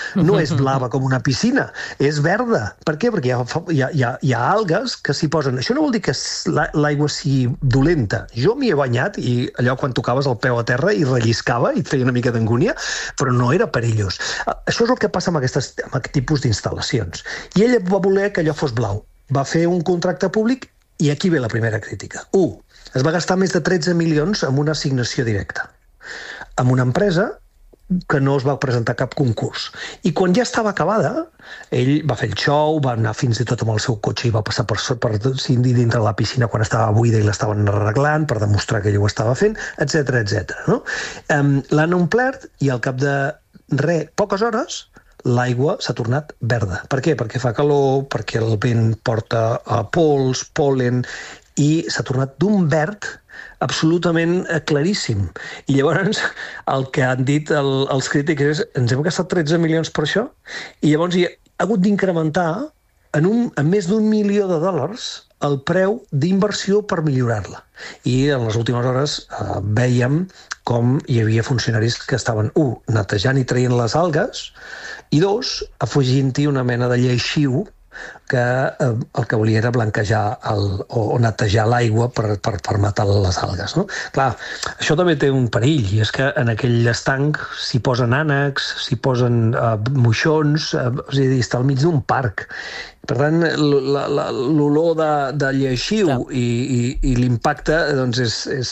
no és blava com una piscina, és verda. Per què? Perquè hi ha algues que s'hi posen. Això no vol dir que l'aigua sigui dolenta. Jo m'hi he banyat i allò quan tocaves el peu a terra i relliscava i et feia una mica d'angúnia, però no era perillós. Això és el que passa amb aquest tipus d'instal·lacions. I ella va voler que allò fos blau. Va fer un contracte públic i aquí ve la primera crítica. 1. Es va gastar més de 13 milions en una assignació directa amb una empresa que no es va presentar cap concurs. I quan ja estava acabada, ell va fer el show, va anar fins i tot amb el seu cotxe i va passar per dintre la piscina quan estava buida i l'estaven arreglant per demostrar que ell ho estava fent, etc. No? L'han omplert i al cap de poques hores l'aigua s'ha tornat verda. Per què? Perquè fa calor, perquè el vent porta pols, pol·len, i s'ha tornat d'un verd absolutament claríssim. I llavors el que han dit els crítics és ens hem gastat 13 milions per això? I llavors hi ha hagut d'incrementar en més d'1 milió de dòlars el preu d'inversió per millorar-la. I en les últimes hores veiem com hi havia funcionaris que estaven, netejant i traient les algues, i 2, afegint-hi una mena de lleixiu que el que volia era blanquejar o netejar l'aigua per matar les algues. No? Clar, això també té un perill, i és que en aquell estanc s'hi posen ànecs, s'hi posen moixons, és a dir, està al mig d'un parc. Per tant, l'olor de lleixiu i l'impacte doncs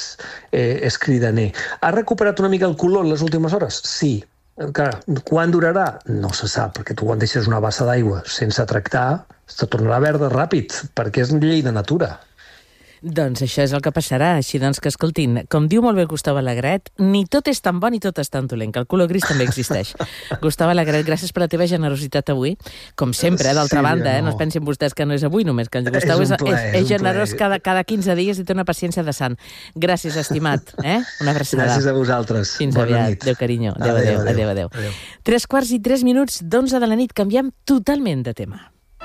és cridaner. Ha recuperat una mica el color en les últimes hores? Sí. Clar, quan durarà? No se sap, perquè tu quan deixes una bassa d'aigua sense tractar, se tornarà verda ràpid, perquè és llei de natura. Doncs això és el que passarà, així doncs que escoltin, com diu molt bé Gustau Alegret, ni tot és tan bon ni tot és tan dolent, que el color gris també existeix. Gustau Alegret, gràcies per la teva generositat avui, com sempre, d'altra banda, no es pensin vostès que no és avui només, que el Gustau és generós cada 15 dies i té una paciència de sant. Gràcies, estimat, una abraçada. Gràcies a vosaltres. Fins aviat. Adéu, carinyo. Adéu. 3:03 d'11 de la nit, canviem totalment de tema.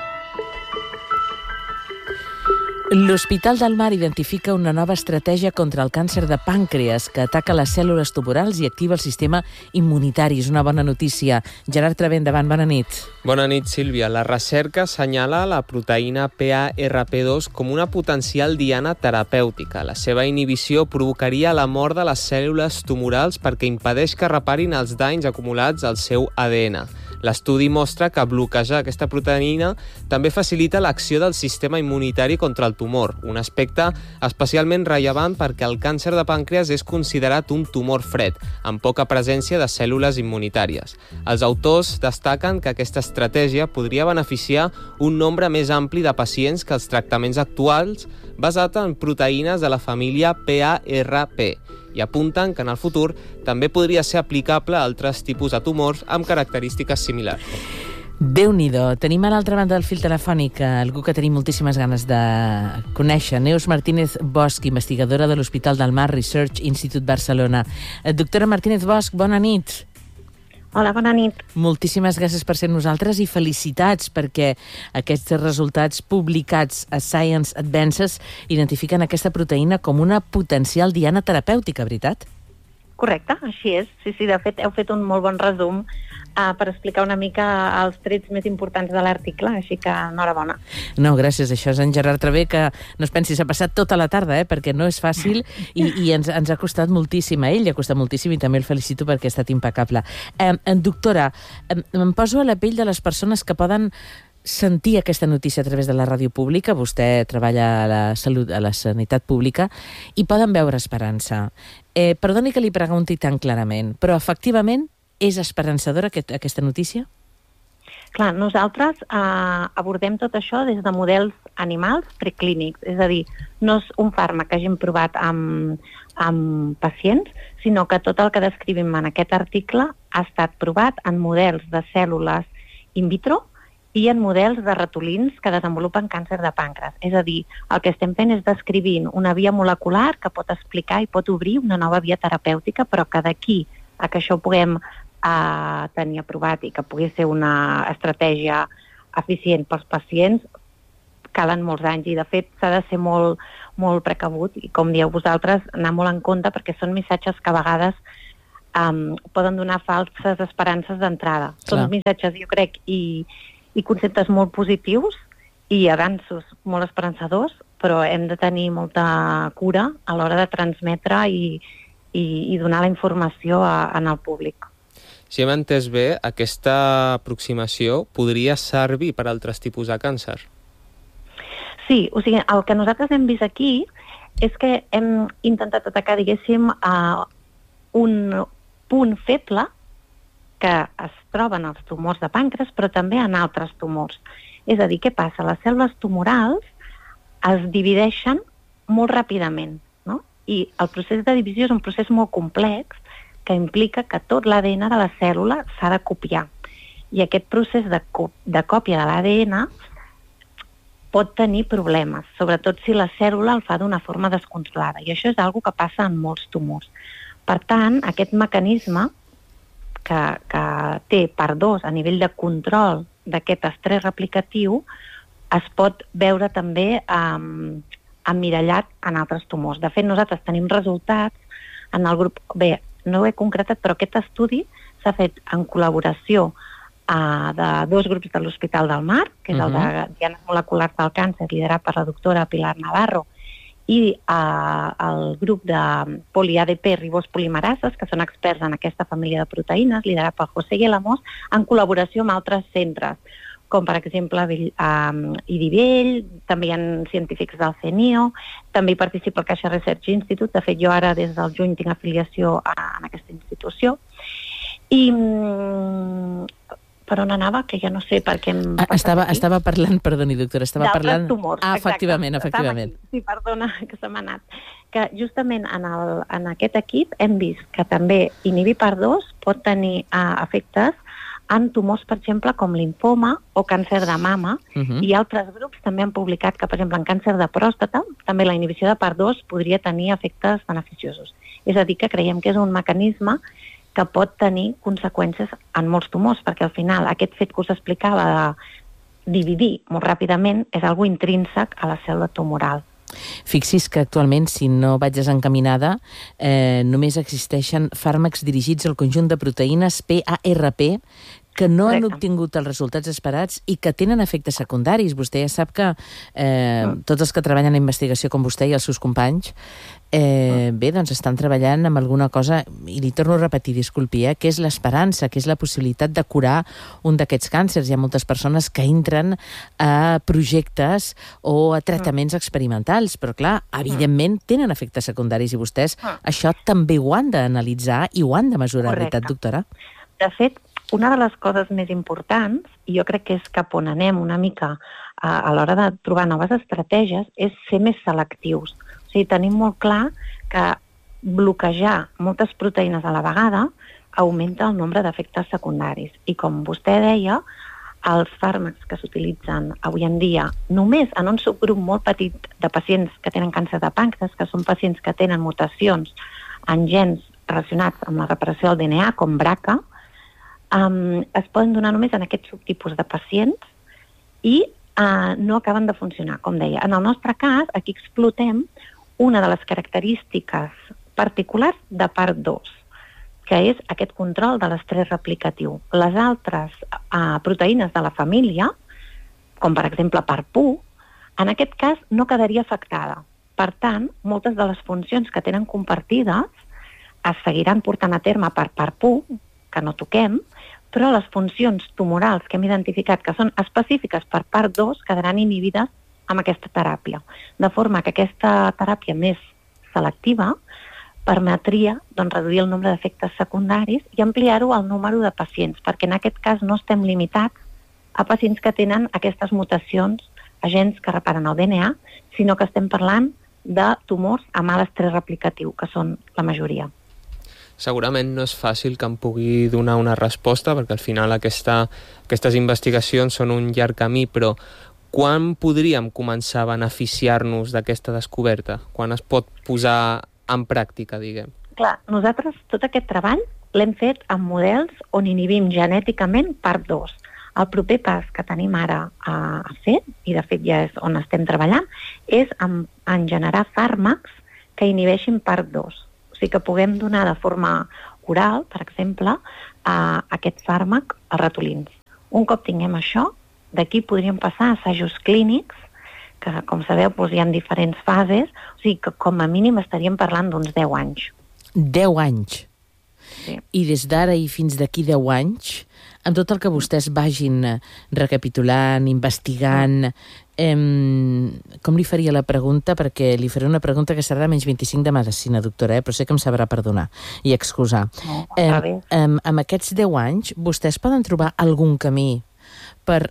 L'Hospital del Mar identifica una nova estratègia contra el càncer de pàncreas que ataca les cèl·lules tumorals i activa el sistema immunitari. És una bona notícia. Gerard Travé, endavant, bona nit. Bona nit, Sílvia. La recerca assenyala la proteïna PARP2 com una potencial diana terapèutica. La seva inhibició provocaria la mort de les cèl·lules tumorals perquè impedeix que reparin els danys acumulats al seu ADN. L'estudi mostra que bloquejar aquesta proteïna també facilita l'acció del sistema immunitari contra el tumor, un aspecte especialment rellevant perquè el càncer de pàncreas és considerat un tumor fred, amb poca presència de cèl·lules immunitàries. Els autors destaquen que aquesta estratègia podria beneficiar un nombre més ampli de pacients que els tractaments actuals basat en proteïnes de la família PARP, i apunten que en el futur també podria ser aplicable a altres tipus de tumors amb característiques similars. Déu-n'hi-do. Tenim a l'altra banda del fil telefònic algú que tenim moltíssimes ganes de conèixer. Neus Martínez Bosch, investigadora de l'Hospital del Mar Research Institute Barcelona. Doctora Martínez Bosch, bona nit. Hola, bona nit. Moltíssimes gràcies per ser nosaltres i felicitats perquè aquests resultats publicats a Science Advances identifiquen aquesta proteïna com una potencial diana terapèutica, veritat? Correcte, així és. Sí, de fet, heu fet un molt bon resum per explicar una mica els trets més importants de l'article, així que enhorabona. No, gràcies. Això és en Gerard Travé, que no es pensi, s'ha passat tota la tarda, perquè no és fàcil i ens ha costat moltíssim. A ell li ha costat moltíssim i també el felicito perquè ha estat impecable. Doctora, em poso a la pell de les persones que poden sentir aquesta notícia a través de la ràdio pública, vostè treballa a la salut, a la sanitat pública, i poden veure esperança. Perdoni que li pregunti tan clarament, però efectivament és esperançadora aquesta notícia? Clar, nosaltres abordem tot això des de models animals preclínics, és a dir, no és un fàrmac que hagin provat amb pacients, sinó que tot el que descrivim en aquest article ha estat provat en models de cèl·lules in vitro i en models de ratolins que desenvolupen càncer de pàncreas. És a dir, el que estem fent és descrivint una via molecular que pot explicar i pot obrir una nova via terapèutica, però que d'aquí a que això ho puguem tenir aprovat i que pugui ser una estratègia eficient pels pacients, calen molts anys i, de fet, s'ha de ser molt, molt precavut i, com dieu vosaltres, anar molt en compte perquè són missatges que a vegades poden donar falses esperances d'entrada. Són missatges, jo crec, i conceptes molt positius i avanços molt esperançadors, però hem de tenir molta cura a l'hora de transmetre i donar la informació en el públic. Si hem entès bé, aquesta aproximació podria servir per a altres tipus de càncer? Sí, o sigui, el que nosaltres hem vist aquí és que hem intentat atacar, diguéssim, un punt feble que es troba en els tumors de pàncreas, però també en altres tumors. És a dir, què passa? Les cèl·lules tumorals es divideixen molt ràpidament, no? I el procés de divisió és un procés molt complex que implica que tot l'ADN de la cèl·lula s'ha de copiar. I aquest procés de còpia de l'ADN pot tenir problemes, sobretot si la cèl·lula el fa d'una forma descontrolada. I això és una que passa en molts tumors. Per tant, aquest mecanisme que té per dos a nivell de control d'aquest estrès replicatiu es pot veure també emmirallat en altres tumors. De fet, nosaltres tenim resultats en el grup... Bé, no ho he concretat, però aquest estudi s'ha fet en col·laboració de dos grups de l'Hospital del Mar, que és el de dianes moleculars del càncer, liderat per la doctora Pilar Navarro, i el grup de poli-ADP ribós polimerases, que són experts en aquesta família de proteïnes, liderat per José Guilamos, en col·laboració amb altres centres, com per exemple IDIVELL, també hi ha científics del CENIO, també hi participa el Caixa Research Institute, de fet jo ara des del juny tinc afiliació en aquesta institució. I per on anava? Que ja no sé per què em passa aquí. Estava parlant, perdoni doctora, d'altres tumors. Efectivament. Sí, perdona, que se m'ha anat. Que justament en aquest equip hem vist que també inhibir PAR2 pot tenir efectes en tumors, per exemple, com linfoma o càncer de mama, i altres grups també han publicat que, per exemple, en càncer de pròstata, també la inhibició de PAR2 podria tenir efectes beneficiosos. És a dir, que creiem que és un mecanisme que pot tenir conseqüències en molts tumors, perquè al final aquest fet que us explicava de dividir molt ràpidament és algo intrínsec a la cèl·lula tumoral. Fixi's que actualment, si no vaig desencaminada, només existeixen fàrmacs dirigits al conjunt de proteïnes PARP que no han obtingut els resultats esperats i que tenen efectes secundaris. Vostè ja sap que tots els que treballen en investigació com vostè i els seus companys bé, doncs estan treballant amb alguna cosa, i li torno a repetir, disculpi, que és l'esperança, que és la possibilitat de curar un d'aquests càncers. Hi ha moltes persones que entren a projectes o a tractaments experimentals, però clar, evidentment tenen efectes secundaris i vostès això també ho han d'analitzar i ho han de mesurar, veritat, doctora? De fet, una de les coses més importants, i jo crec que és cap on anem una mica a l'hora de trobar noves estratègies, és ser més selectius. O sigui, tenim molt clar que bloquejar moltes proteïnes a la vegada augmenta el nombre d'efectes secundaris. I com vostè deia, els fàrmacs que s'utilitzen avui en dia només en un subgrup molt petit de pacients que tenen càncer de pàncreas, que són pacients que tenen mutacions en gens relacionats amb la reparació del DNA, com BRCA, es poden donar només en aquests subtipus de pacients i no acaben de funcionar, com deia. En el nostre cas, aquí explotem una de les característiques particulars de PAR2, que és aquest control de l'estrès replicatiu. Les altres proteïnes de la família, com per exemple PAR1, en aquest cas no quedaria afectada. Per tant, moltes de les funcions que tenen compartides es seguiran portant a terme per PAR1, que no toquem, però les funcions tumorals que hem identificat que són específiques per PAR2 quedaran inhibides amb aquesta teràpia. De forma que aquesta teràpia més selectiva permetria reduir el nombre d'efectes secundaris i ampliar-ho al número de pacients, perquè en aquest cas no estem limitats a pacients que tenen aquestes mutacions a gens que reparen el DNA, sinó que estem parlant de tumors amb alt estrès replicatiu, que són la majoria. Segurament no és fàcil que em pugui donar una resposta, perquè al final aquestes investigacions són un llarg camí, però quan podríem començar a beneficiar-nos d'aquesta descoberta? Quan es pot posar en pràctica, diguem? Clar, nosaltres tot aquest treball l'hem fet amb models on inhibim genèticament PAR2. El proper pas que tenim ara a fer, i de fet ja és on estem treballant, és en generar fàrmacs que inhibeixin PAR2. O sigui que puguem donar de forma oral, per exemple, aquest fàrmac als ratolins. Un cop tinguem això, d'aquí podríem passar a assajos clínics, que, com sabeu, hi ha diferents fases, o sigui que com a mínim estaríem parlant d'uns 10 anys. 10 anys? Sí. I des d'ara i fins d'aquí 10 anys, amb tot el que vostès vagin recapitulant, investigant, com li faria la pregunta? Perquè li faré una pregunta que serà de menys 25 de medicina, doctora, però sé que em sabrà perdonar i excusar. Amb aquests 10 anys, vostès poden trobar algun camí per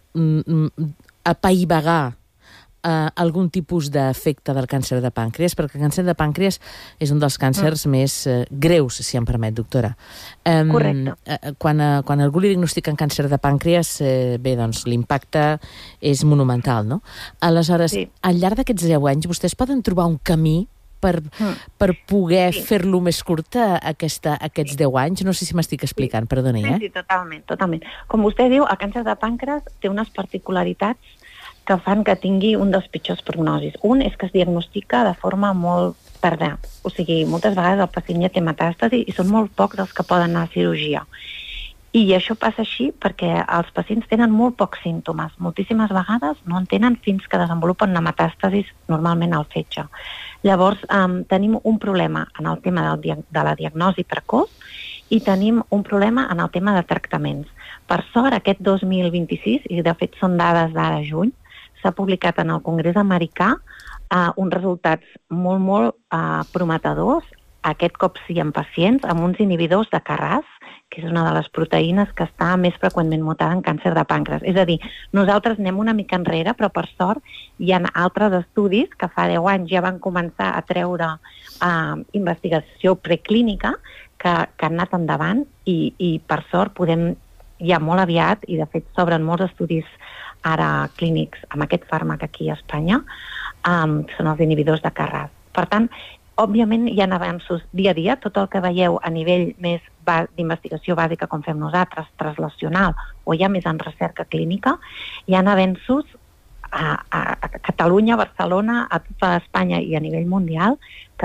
apaivagar algun tipus d'efecte del càncer de pàncreas, perquè el càncer de pàncreas és un dels càncers més greus, si em permet, doctora. Correcte. Quan algú li diagnostiquen càncer de pàncreas, bé, doncs l'impacte és monumental, no? Aleshores, al llarg d'aquests 10 anys, vostès poden trobar un camí per poder fer-lo més curt aquests 10 anys? No sé si m'estic explicant, perdoni, Sí, totalment. Com vostè diu, el càncer de pàncreas té unes particularitats que fan que tingui un dels pitjors prognosis. Un és que es diagnostica de forma molt tardà. O sigui, moltes vegades el pacient ja té metàstasi i són molt pocs els que poden anar a cirurgia. I això passa així perquè els pacients tenen molt pocs símptomes. Moltíssimes vegades no en tenen fins que desenvolupen una metàstasi normalment al fetge. Llavors, tenim un problema en el tema de la diagnosi precoç i tenim un problema en el tema de tractaments. Per sort, aquest 2026, i de fet són dades d'ara juny, s'ha publicat en el Congrés americà uns resultats molt prometedors, aquest cop sí en pacients, amb uns inhibidors de Carras, que és una de les proteïnes que està més freqüentment mutada en càncer de pàncreas. És a dir, nosaltres anem una mica enrere, però per sort hi ha altres estudis que fa 10 anys ja van començar a treure investigació preclínica que han anat endavant i per sort podem ja molt aviat, i de fet s'obren molts estudis ara clínics amb aquest fàrmac aquí a Espanya, són els inhibidors de Carras. Per tant, òbviament hi ha avanços dia a dia, tot el que veieu a nivell més d'investigació bàsica com fem nosaltres, translacional o ja més en recerca clínica, hi ha avanços a Catalunya, a Barcelona, a tota Espanya i a nivell mundial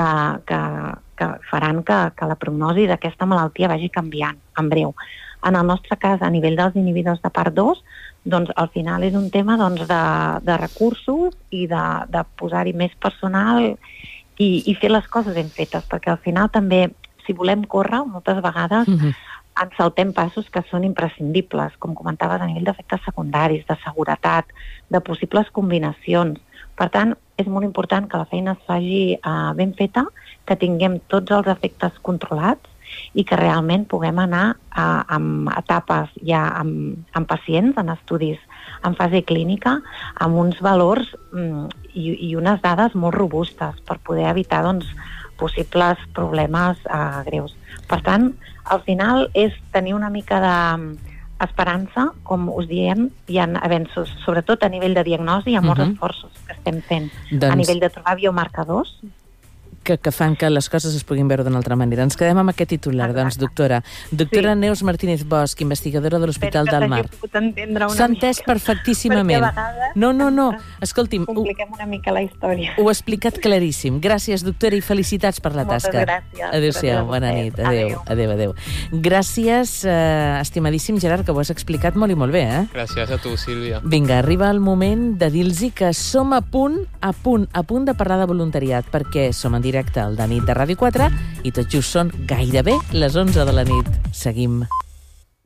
que faran que la prognosi d'aquesta malaltia vagi canviant en breu. En el nostre cas, a nivell dels inhibidors de part 2, doncs al final és un tema de recursos i de posar-hi més personal i fer les coses ben fetes, perquè al final també, si volem córrer, moltes vegades ens saltem passos que són imprescindibles, com comentaves, a nivell d'efectes secundaris, de seguretat, de possibles combinacions. Per tant, és molt important que la feina es faci ben feta, que tinguem tots els efectes controlats i que realment puguem anar amb etapes ja amb pacients, en estudis en fase clínica, amb uns valors i unes dades molt robustes per poder evitar possibles problemes greus. Per tant, al final és tenir una mica d'esperança, com us diem, hi ha avenços, sobretot a nivell de diagnosi, hi ha molts esforços que estem fent a nivell de trobar biomarcadors que fan que les coses es puguin veure d'una altra manera. Ens quedem amb aquest titular, doncs, doctora. Doctora Neus Martínez Bosch, investigadora de l'Hospital del Mar. S'ha entès perfectíssimament. No. Escolti'm, compliquem una mica la història. Ho ha explicat claríssim. Gràcies, doctora, i felicitats per la tasca. Moltes gràcies. Adéu-siau, bona nit. Adéu. Gràcies, estimadíssim Gerard, que ho has explicat molt i molt bé, eh? Gràcies a tu, Sílvia. Vinga, arriba el moment de dir-los que som a punt de parlar de voluntariat, perquè som en directe al de nit de Ràdio 4 i tot just són gairebé les 11 de la nit. Seguim.